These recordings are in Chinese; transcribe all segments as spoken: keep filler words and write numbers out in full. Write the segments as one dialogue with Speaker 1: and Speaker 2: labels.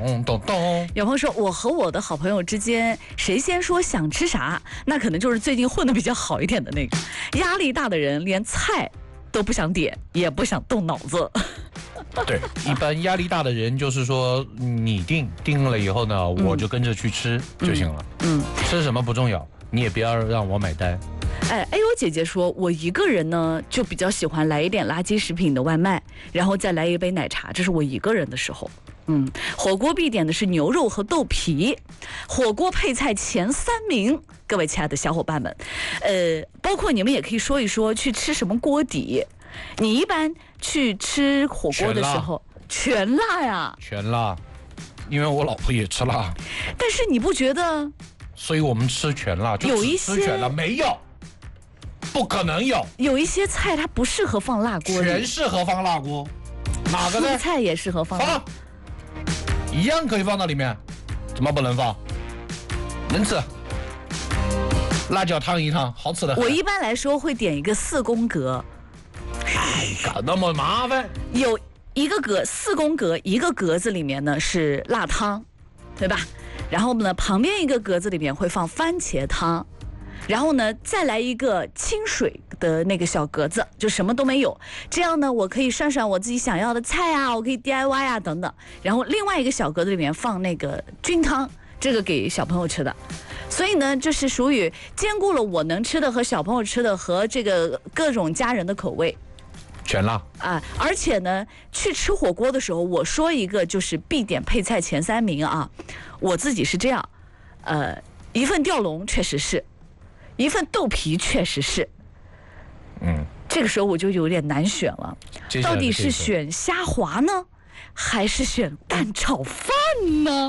Speaker 1: 咚咚咚。
Speaker 2: 有朋友说，我和我的好朋友之间，谁先说想吃啥，那可能就是最近混得比较好一点的那个。压力大的人连菜都不想点，也不想动脑子。
Speaker 1: 对，一般压力大的人就是说，你定定了以后呢，嗯、我就跟着去吃就行了。嗯，吃什么不重要，你也不要让我买单。
Speaker 2: 哎，哎呦，姐姐说，我一个人呢就比较喜欢来一点垃圾食品的外卖，然后再来一杯奶茶，这是我一个人的时候。嗯，火锅必点的是牛肉和豆皮，火锅配菜前三名，各位亲爱的小伙伴们，呃，包括你们也可以说一说去吃什么锅底。你一般去吃火锅的时候，全辣呀？
Speaker 1: 全辣，因为我老婆也吃辣。
Speaker 2: 但是你不觉得？
Speaker 1: 所以我们吃全辣，就
Speaker 2: 有一些
Speaker 1: 吃全辣没有，不可能有。
Speaker 2: 有一些菜它不适合放辣锅里，
Speaker 1: 全适合放辣锅。哪个呢？
Speaker 2: 蔬菜也适合放辣。
Speaker 1: 放，一样可以放到里面，怎么不能放？能吃。辣椒烫一烫，好吃的很。
Speaker 2: 我一般来说会点一个四宫格。
Speaker 1: 哎，搞那么麻烦。
Speaker 2: 有一个格四宫格，一个格子里面呢是辣汤，对吧？然后呢，旁边一个格子里面会放番茄汤，然后呢，再来一个清水的那个小格子，就什么都没有。这样呢，我可以涮涮我自己想要的菜啊，我可以 D I Y 啊等等。然后另外一个小格子里面放那个菌汤，这个给小朋友吃的。所以呢，这是属于兼顾了我能吃的和小朋友吃的和这个各种家人的口味。
Speaker 1: 全辣
Speaker 2: 啊！而且呢，去吃火锅的时候，我说一个就是必点配菜前三名啊，我自己是这样，呃，一份吊龙确实是，一份豆皮确实是，嗯，这个时候我就有点难选了，到底是选虾滑呢，还是选蛋炒饭呢？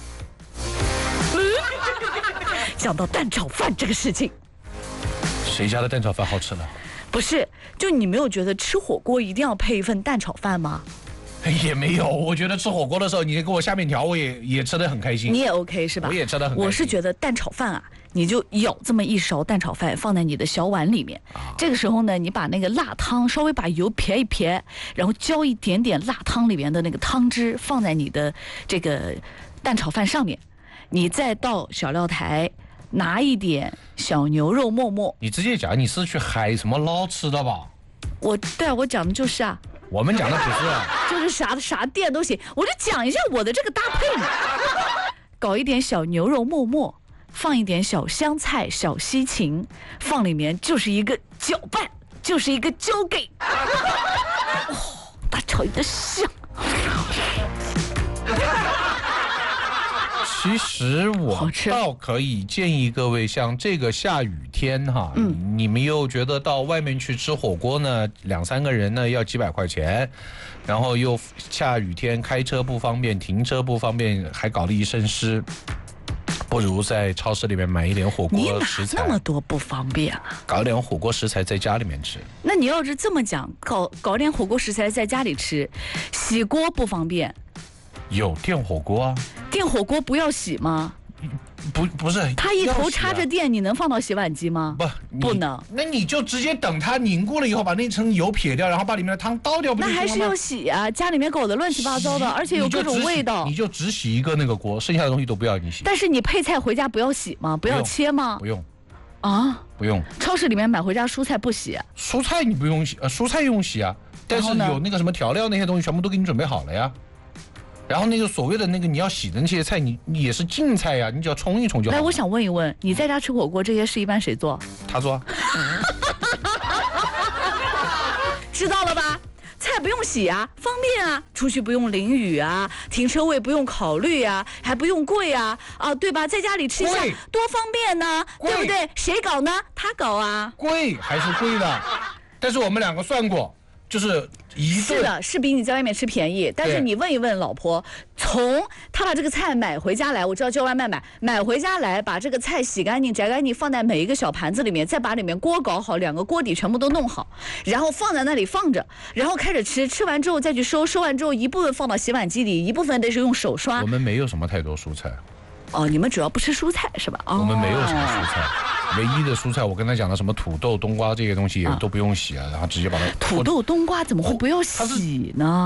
Speaker 2: 讲到蛋炒饭这个事情，
Speaker 1: 谁家的蛋炒饭好吃呢？
Speaker 2: 不是，就你没有觉得吃火锅一定要配一份蛋炒饭吗？
Speaker 1: 也没有，我觉得吃火锅的时候，你给我下面条，我也也吃得很开心。
Speaker 2: 你也 OK 是吧？
Speaker 1: 我也吃得很开心。
Speaker 2: 我是觉得蛋炒饭啊，你就舀这么一勺蛋炒饭放在你的小碗里面，啊、这个时候呢，你把那个辣汤稍微把油撇一撇，然后浇一点点辣汤里面的那个汤汁放在你的这个蛋炒饭上面，你再到小料台。拿一点小牛肉沫沫，
Speaker 1: 你直接讲你是去海什么捞吃的吧？
Speaker 2: 我对啊，我讲的就是啊，
Speaker 1: 我们讲的不是、啊，
Speaker 2: 就是啥啥店都行，我就讲一下我的这个搭配嘛，搞一点小牛肉沫沫，放一点小香菜、小西芹，放里面就是一个搅拌，就是一个交给，哦，大炒一个香。
Speaker 1: 其实我倒可以建议各位，像这个下雨天哈，嗯、你们又觉得到外面去吃火锅呢，两三个人呢要几百块钱，然后又下雨天开车不方便，停车不方便，还搞得一身湿，不如在超市里面买一点火锅食材。
Speaker 2: 你哪那么多不方便啊？
Speaker 1: 搞点火锅食材在家里面吃。
Speaker 2: 那你要是这么讲，搞搞点火锅食材在家里吃，洗锅不方便。
Speaker 1: 有电火锅啊。
Speaker 2: 电火锅不要洗吗？
Speaker 1: 不不是，
Speaker 2: 它一头插着电，你能放到洗碗机吗？
Speaker 1: 不，
Speaker 2: 不能。
Speaker 1: 那你就直接等它凝固了以后，把那层油撇掉，然后把里面的汤倒掉，不就行了吗？
Speaker 2: 那还是要洗啊！家里面搞得乱七八糟的，而且有各种味道。
Speaker 1: 你就只洗一个那个锅，剩下的东西都不要你洗。
Speaker 2: 但是你配菜回家不要洗吗？不要切吗？
Speaker 1: 不用。
Speaker 2: 啊？
Speaker 1: 不用。
Speaker 2: 超市里面买回家蔬菜不洗？
Speaker 1: 蔬菜你不用洗，呃，蔬菜用洗啊。但是有那个什么调料那些东西全部都给你准备好了呀。然后那个所谓的那个你要洗的那些菜，你你也是净菜呀，你只要冲一冲就好了。
Speaker 2: 来，我想问一问，你在家吃火锅这些事一般谁做？
Speaker 1: 他做。
Speaker 2: 知道了吧？菜不用洗啊，方便啊，出去不用淋雨啊，停车位不用考虑啊，还不用贵啊，啊，对吧？在家里吃一下多方便呢，对不对？谁搞呢？他搞啊。
Speaker 1: 贵还是贵的，但是我们两个算过。就是一
Speaker 2: 是的，是比你在外面吃便宜，但是你问一问老婆，从他把这个菜买回家来，我知道叫外卖买，买回家来，把这个菜洗干净、摘干净，放在每一个小盘子里面，再把里面锅搞好，两个锅底全部都弄好，然后放在那里放着，然后开始吃，吃完之后再去收，收完之后一部分放到洗碗机里，一部分得是用手刷。
Speaker 1: 我们没有什么太多蔬菜。
Speaker 2: 哦，你们主要不吃蔬菜是吧？哦，
Speaker 1: 我们没有什么蔬菜，唯一的蔬菜我跟他讲的什么土豆、冬瓜这些东西也都不用洗啊，然后直接把它。
Speaker 2: 土豆、冬瓜怎么会不要洗呢？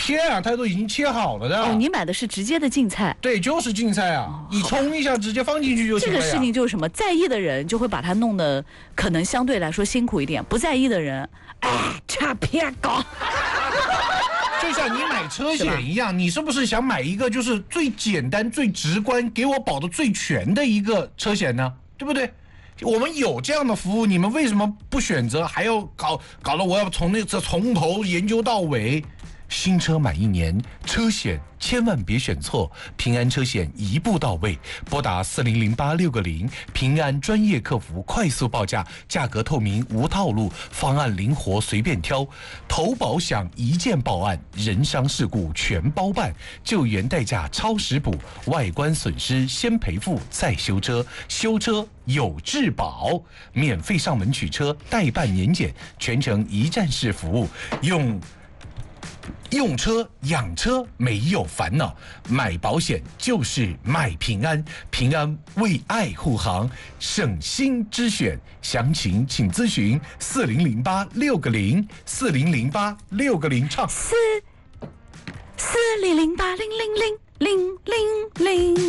Speaker 1: 切啊，它都已经切好了的。
Speaker 2: 哦，你买的是直接的净菜？
Speaker 1: 对，就是净菜啊，哦、你冲一下直接放进去就行了呀。
Speaker 2: 这个事情就是什么，在意的人就会把它弄得可能相对来说辛苦一点，不在意的人，哎，差别高。
Speaker 1: 就像你买车险一样，你是不是想买一个就是最简单、最直观、给我保的最全的一个车险呢？对不对？我们有这样的服务，你们为什么不选择？还要搞搞得我要从那这从头研究到尾？新车满一年，车险千万别选错，平安车险一步到位。拨打四零零八六个零，平安专业客服快速报价，价格透明无套路，方案灵活随便挑。投保享一键报案，人伤事故全包办，救援代价超时补，外观损失先赔付再修车，修车有质保，免费上门取车，代办年检，全程一站式服务，用。用车养车没有烦恼，买保险就是买平安，平安为爱护航，省心之选。详情请咨询四零零八六个零四零零八六个零唱
Speaker 2: 四四零零八零零零零零零。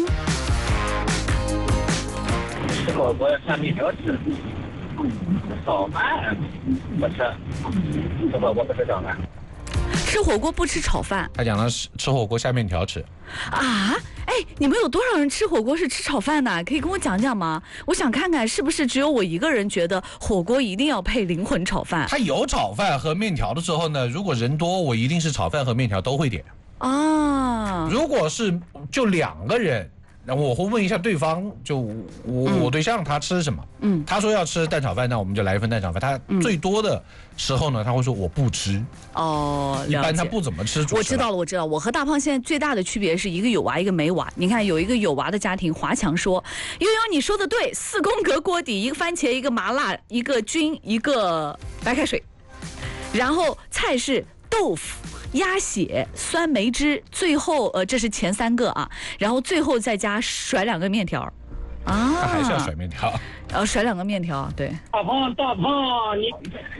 Speaker 3: 吃火锅下面条吃，炒饭不吃，吃火锅不吃炒饭。
Speaker 2: 吃火锅不吃炒饭，
Speaker 1: 他讲的是吃火锅下面条吃
Speaker 2: 啊！哎，你们有多少人吃火锅是吃炒饭的？可以跟我讲讲吗？我想看看是不是只有我一个人觉得火锅一定要配灵魂炒饭。
Speaker 1: 他有炒饭和面条的时候呢，如果人多，我一定是炒饭和面条都会点啊。如果是就两个人。然后我会问一下对方，就我、嗯、我对象他吃什么？嗯，他说要吃蛋炒饭，那我们就来一份蛋炒饭。他最多的时候呢，他会说我不吃。哦，一般他不怎么吃主食。
Speaker 2: 我知道了，我知道。我和大胖现在最大的区别是一个有娃，一个没娃。你看，有一个有娃的家庭，华强说：“悠悠，你说的对，四宫格锅底，一个番茄，一个麻辣，一个菌，一个白开水，然后菜是豆腐。”鸭血、酸梅汁，最后呃，这是前三个啊，然后最后再加甩两个面条，
Speaker 1: 啊，他还是要甩面条，
Speaker 2: 然后甩两个面条，对。
Speaker 3: 大胖，大胖，你。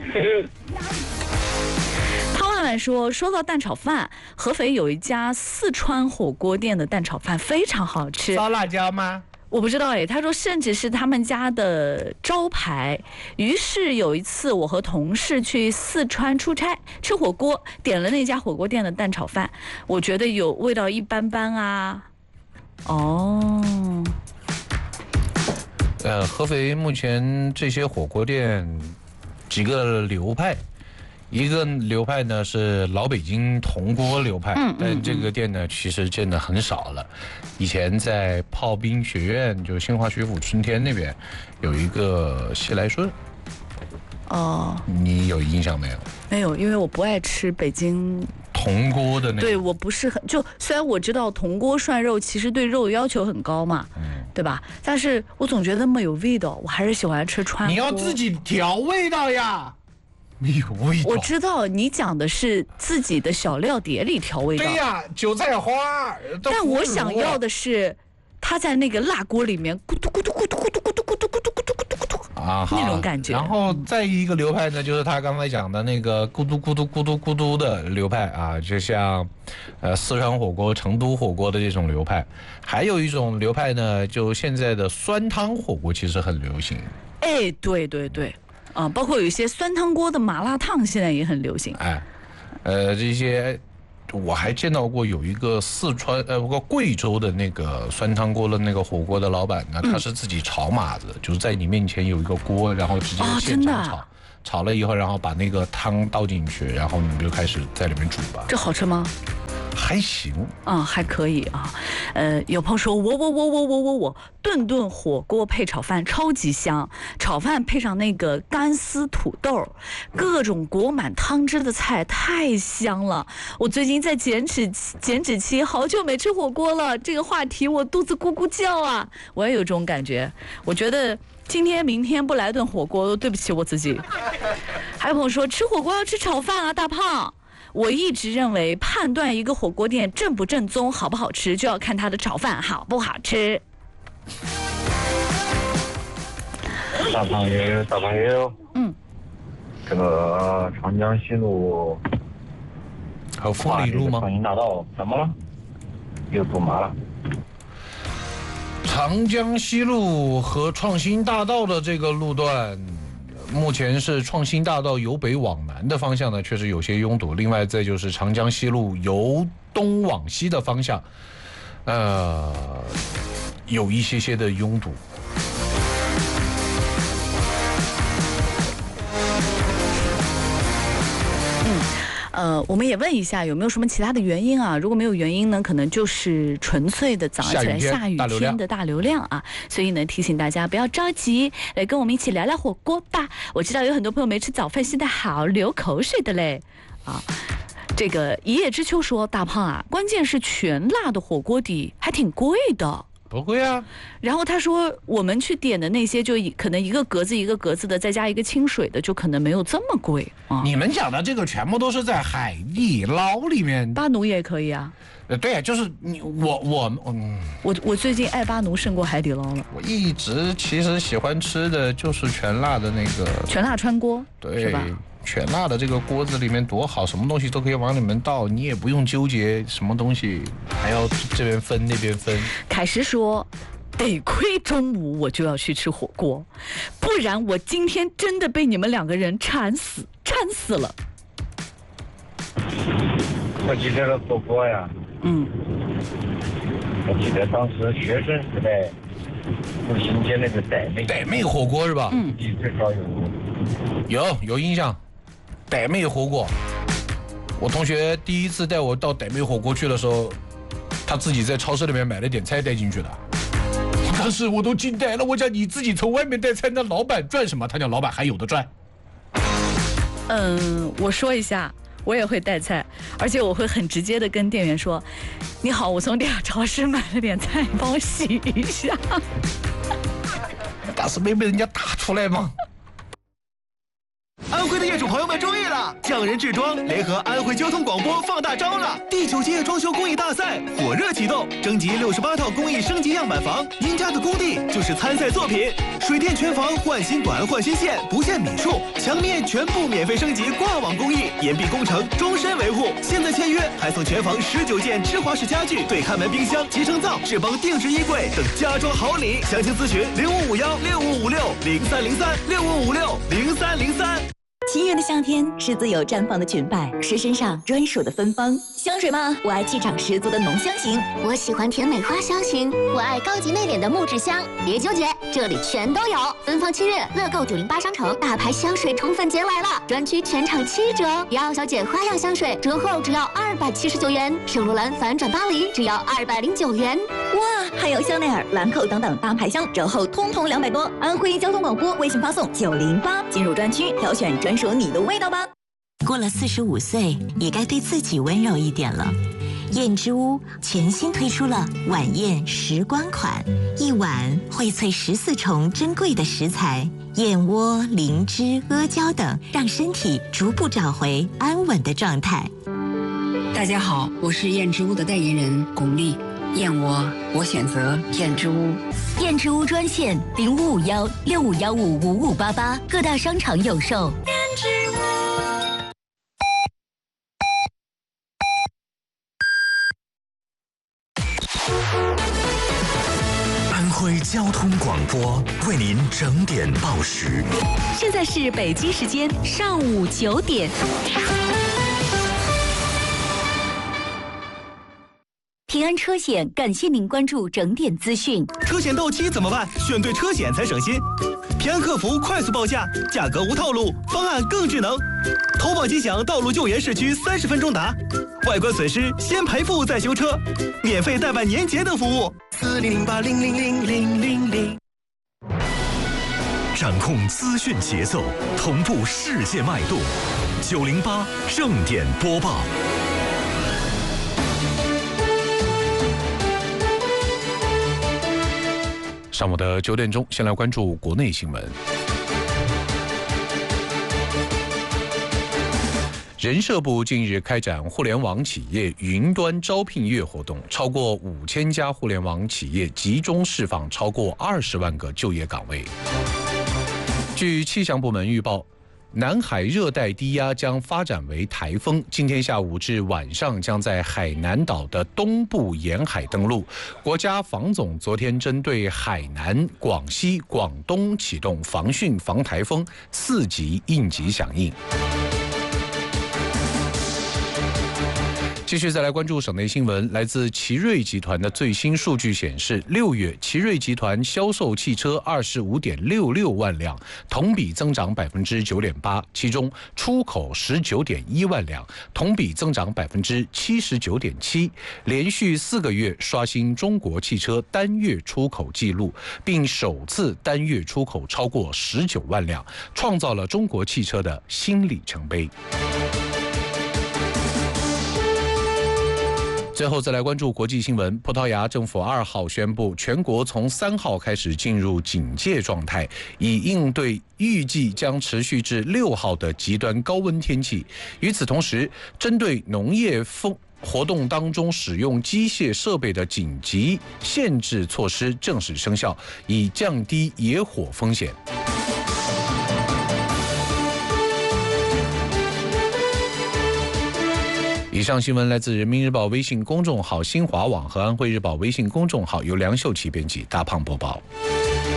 Speaker 2: 汤万万说，说到蛋炒饭，合肥有一家四川火锅店的蛋炒饭非常好吃。
Speaker 1: 烧辣椒吗？
Speaker 2: 我不知道哎，他说甚至是他们家的招牌。于是有一次，我和同事去四川出差，吃火锅，点了那家火锅店的蛋炒饭，我觉得有味道一般般啊。哦，
Speaker 1: 呃，合肥目前这些火锅店几个流派。一个流派呢是老北京铜锅流派，嗯嗯嗯但这个店呢其实见的很少了。以前在炮兵学院，就新华学府春天那边，有一个西来顺。哦，你有印象没有？
Speaker 2: 没有，因为我不爱吃北京
Speaker 1: 铜锅的那个。
Speaker 2: 对，我不是很就虽然我知道铜锅涮肉其实对肉要求很高嘛，嗯，对吧？但是我总觉得那么有味道，我还是喜欢吃川锅。
Speaker 1: 你要自己调味道呀。没有味道。
Speaker 2: 我知道你讲的是自己的小料碟里调味道。
Speaker 1: 对呀，韭菜花。
Speaker 2: 但我想要的是，它在那个辣锅里面咕嘟咕嘟咕嘟咕嘟咕嘟咕嘟咕嘟咕嘟咕嘟咕嘟啊，那种感觉。
Speaker 1: 然后再一个流派呢，就是他刚才讲的那个咕嘟咕嘟咕嘟咕嘟的流派啊，就像呃四川火锅、成都火锅的这种流派。还有一种流派呢，就现在的酸汤火锅其实很流行。
Speaker 2: 哎，对对对。啊，包括有一些酸汤锅的麻辣烫现在也很流行。哎，
Speaker 1: 呃，这些我还见到过有一个四川呃，不过贵州的那个酸汤锅的那个火锅的老板呢，嗯、他是自己炒码子，就是在你面前有一个锅，然后直接现场炒，哦、炒了以后，然后把那个汤倒进去，然后你就开始在里面煮吧。
Speaker 2: 这好吃吗？
Speaker 1: 还行
Speaker 2: 啊、嗯，还可以啊。呃，有朋友说我我我我我我我顿顿火锅配炒饭超级香，炒饭配上那个干丝土豆，各种裹满汤汁的菜太香了。我最近在减脂减脂期，好久没吃火锅了，这个话题我肚子咕咕叫啊！我也有这种感觉，我觉得今天明天不来顿火锅，对不起我自己。还有朋友说吃火锅要吃炒饭啊，大胖。我一直认为，判断一个火锅店正不正宗、好不好吃，就要看它的炒饭好不好吃。
Speaker 3: 大朋友，大朋友，
Speaker 2: 嗯，
Speaker 3: 这个长江西路
Speaker 1: 和丰里路吗？
Speaker 3: 创新大道怎么了？又堵麻了。
Speaker 1: 长江西路和创新大道的这个路段，目前是创新大道由北往南的方向呢，确实有些拥堵。另外，再就是长江西路由东往西的方向，呃，有一些些的拥堵。
Speaker 2: 呃，我们也问一下有没有什么其他的原因啊？如果没有原因呢，可能就是纯粹的早上起来下雨天的大流量啊。所以呢，提醒大家不要着急，来跟我们一起聊聊火锅吧。我知道有很多朋友没吃早饭，现在好流口水的嘞啊。这个一叶知秋说，大胖啊，关键是全辣的火锅底还挺贵的。
Speaker 1: 不贵啊。
Speaker 2: 然后他说，我们去点的那些，就可能一个格子一个格子的，再加一个清水的，就可能没有这么贵啊。
Speaker 1: 你们讲的这个全部都是在海底捞里面。
Speaker 2: 巴奴也可以啊。
Speaker 1: 呃，对，就是你我我嗯，
Speaker 2: 我我最近爱巴奴胜过海底捞了。
Speaker 1: 我一直其实喜欢吃的就是全辣的那个
Speaker 2: 全辣川锅，
Speaker 1: 对，
Speaker 2: 是吧？
Speaker 1: 全辣的这个锅子里面多好，什么东西都可以往里面倒，你也不用纠结什么东西还要这边分那边分。
Speaker 2: 凯石说，得亏中午我就要去吃火锅，不然我今天真的被你们两个人馋死馋死了。
Speaker 3: 我记得了火锅呀，
Speaker 2: 嗯，
Speaker 3: 我记得当时学生时代复兴街那个傣妹
Speaker 1: 傣妹火锅是吧？
Speaker 2: 嗯，
Speaker 3: 最少有
Speaker 1: 有有印象。傣妹火锅，我同学第一次带我到傣妹火锅去的时候，他自己在超市里面买了点菜带进去的。当时我都惊呆了，我讲你自己从外面带菜，那老板赚什么？他讲老板还有的赚。
Speaker 2: 嗯，我说一下，我也会带菜，而且我会很直接的跟店员说：“你好，我从地下超市买了点菜，帮我洗一下。”
Speaker 1: 当时没被人家打出来吗？
Speaker 4: 安徽的业主朋友们注意了，匠人制装联合安徽交通广播放大招了！第九届装修工艺大赛火热启动，征集六十八套工艺升级样板房，赢家的工地就是参赛作品。水电全房换新管换新线，不限米数，墙面全部免费升级挂网工艺，严密工程，终身维护。现在签约还送全房十九件芝华士家具、对看门冰箱、集成灶、智邦定制衣柜等家装好礼。详情咨询零五五幺六五五六零三零三六五五六零三零三。
Speaker 5: 七月的夏天是自由绽放的裙摆，是身上专属的芬芳。香水吗？我爱气场十足的浓香型，
Speaker 6: 我喜欢甜美花香型，我爱高级内敛的木质香。别纠结，这里全都有。芬芳七月，乐购九零八商城大牌香水宠粉节来了，专区全场七折。姚小姐花样香水折后只要二百七十九元，圣罗兰反转巴黎只要二百零九元。
Speaker 5: 哇，还有香奈儿、兰蔻等等大牌香折后通通两百多。安徽交通广播微信发送九零八，进入专区挑选专属你的味道吧。
Speaker 7: 过了四十五岁，也该对自己温柔一点了。燕之屋全新推出了晚宴时光款，一碗荟萃十四重珍贵的食材，燕窝、灵芝、阿胶等，让身体逐步找回安稳的状态。
Speaker 8: 大家好，我是燕之屋的代言人巩俐。燕窝，我选择燕之屋。
Speaker 5: 燕之屋专线零五五幺六五幺五五五八八，各大商场有售。燕之屋。
Speaker 9: 安徽交通广播为您整点报时。
Speaker 5: 现在是北京时间上午九点。平安车险感谢您关注整点资讯。
Speaker 4: 车险到期怎么办？选对车险才省心。平安客服快速报价，价格无套路，方案更智能。投保即享道路救援市区三十分钟达，外观损失先赔付再修车，免费代办年节等服务。四零零八零零零零零零。
Speaker 9: 掌控资讯节奏，同步世界脉动。九零八正点播报。
Speaker 1: 上午的九点钟，先来关注国内新闻。人社部近日开展互联网企业云端招聘月活动，超过五千家互联网企业集中释放超过二十万个就业岗位。据气象部门预报， 南海热带低压将发展为台风，今天下午至晚上将在海南岛的东部沿海登陆。国家防总昨天针对海南、广西、广东启动防汛防台风四级应急响应。继续再来关注省内新闻，来自奇瑞集团的最新数据显示，六月奇瑞集团销售汽车二十五点六六万辆，同比增长百分之九点八，其中出口十九点一万辆，同比增长百分之七十九点七，连续四个月刷新中国汽车单月出口纪录，并首次单月出口超过十九万辆，创造了中国汽车的新里程碑。最后再来关注国际新闻，葡萄牙政府二号宣布，全国从三号开始进入警戒状态，以应对预计将持续至六号的极端高温天气。与此同时，针对农业风活动当中使用机械设备的紧急限制措施正式生效，以降低野火风险。以上新闻来自人民日报微信公众号、新华网和安徽日报微信公众号，由梁秀琪编辑，大胖播报。